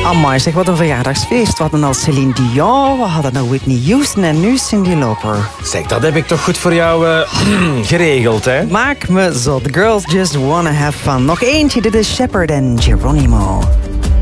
Amai, zeg, wat een verjaardagsfeest. We hadden al Celine Dion, we hadden al Whitney Houston en nu Cyndi Lauper. Zeg, dat heb ik toch goed voor jou geregeld, hè? Maak me zot. Girls just wanna have fun. Nog eentje, dit is Shepard en Geronimo.